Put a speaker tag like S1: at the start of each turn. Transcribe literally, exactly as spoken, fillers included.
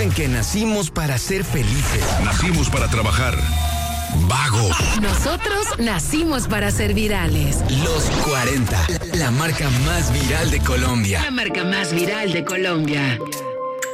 S1: dicen que nacimos para ser felices.
S2: Nacimos para trabajar. Vagos.
S3: Nosotros nacimos para ser virales.
S1: Los cuarenta, la marca más viral de Colombia.
S3: La marca más viral de Colombia.